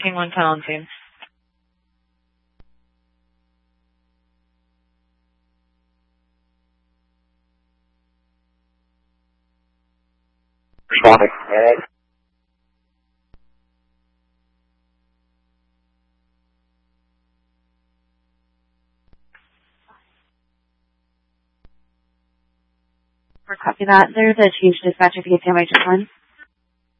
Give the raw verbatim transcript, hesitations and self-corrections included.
King one ten on scene. Responding. Alright. Copy that. There's a change dispatch if you get damage one.